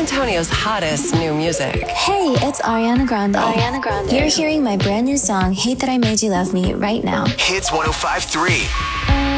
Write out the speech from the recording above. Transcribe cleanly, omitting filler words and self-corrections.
Antonio's hottest new music. Hey, it's Ariana Grande. You're hearing my brand new song, Hate That I Made You Love Me, right now. Hits 105.3.